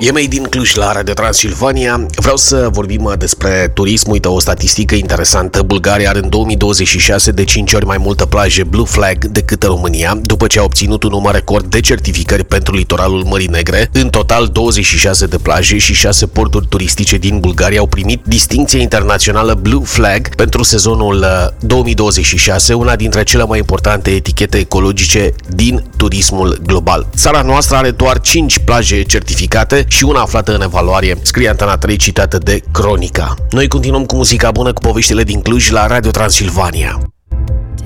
E Made din Cluj la Radio Transilvania. Vreau să vorbim despre turism. Uite, o statistică interesantă. Bulgaria are în 2026 de 5 ori mai multă plaje Blue Flag decât România, după ce a obținut un număr record de certificări pentru litoralul Mării Negre. În total, 26 de plaje și 6 porturi turistice din Bulgaria au primit distincția internațională Blue Flag pentru sezonul 2026, una dintre cele mai importante etichete ecologice din turismul global. Țara noastră are doar 5 plaje certificate și una aflată în evaluare, scrie Antena 3, citată de Cronica. Noi continuăm cu muzica bună, cu poveștile din Cluj la Radio Transilvania.